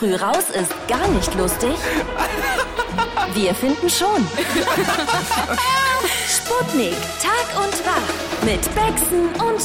früh raus ist gar nicht lustig? Wir finden schon. Sputnik, Tag und Wach mit Bexen und